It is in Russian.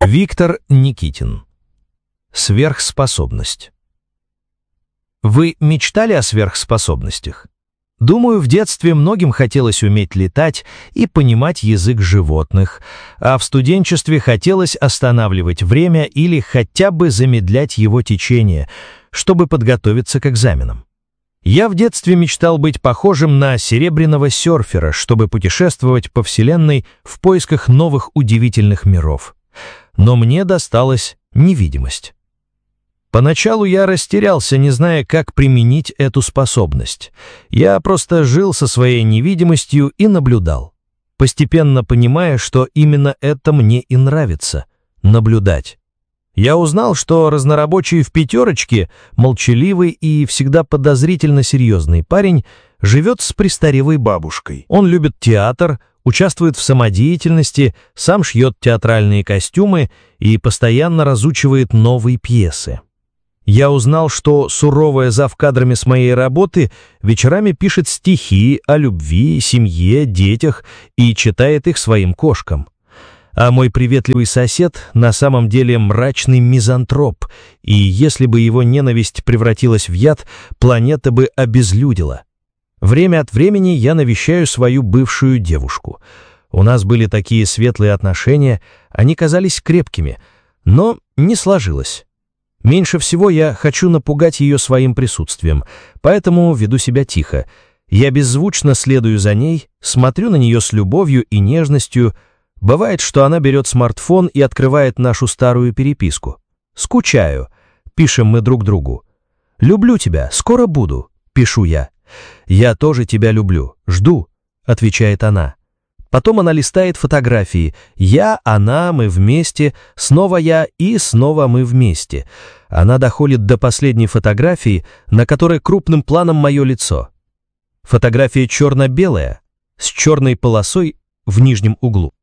Виктор Никитин. Сверхспособность. Вы мечтали о сверхспособностях? Думаю, в детстве многим хотелось уметь летать и понимать язык животных, а в студенчестве хотелось останавливать время или хотя бы замедлять его течение, чтобы подготовиться к экзаменам. Я в детстве мечтал быть похожим на серебряного серфера, чтобы путешествовать по Вселенной в поисках новых удивительных миров. Но мне досталась невидимость. Поначалу я растерялся, не зная, как применить эту способность. Я просто жил со своей невидимостью и наблюдал, постепенно понимая, что именно это мне и нравится — наблюдать. Я узнал, что разнорабочий в пятерочке, молчаливый и всегда подозрительно серьезный парень, живет с престарелой бабушкой. Он любит театр, участвует в самодеятельности, сам шьет театральные костюмы и постоянно разучивает новые пьесы. Я узнал, что суровая завкадрами с моей работы вечерами пишет стихи о любви, семье, детях и читает их своим кошкам. А мой приветливый сосед на самом деле мрачный мизантроп, и если бы его ненависть превратилась в яд, планета бы обезлюдила. Время от времени я навещаю свою бывшую девушку. У нас были такие светлые отношения, они казались крепкими, но не сложилось. Меньше всего я хочу напугать ее своим присутствием, поэтому веду себя тихо. Я беззвучно следую за ней, смотрю на нее с любовью и нежностью. Бывает, что она берет смартфон и открывает нашу старую переписку. «Скучаю», — пишем мы друг другу. «Люблю тебя, скоро буду», — пишу я. «Я тоже тебя люблю, жду», — отвечает она. Потом она листает фотографии. Я, она, мы вместе, снова я и снова мы вместе. Она доходит до последней фотографии, на которой крупным планом мое лицо. Фотография черно-белая, с черной полосой в нижнем углу.